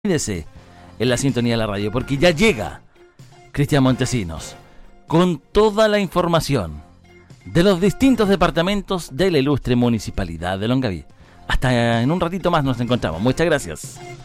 Quédese en la sintonía de la radio, porque ya llega Cristian Montesinos con toda la información de los distintos departamentos de la ilustre Municipalidad de Longaví. Hasta en un ratito más nos encontramos. Muchas gracias.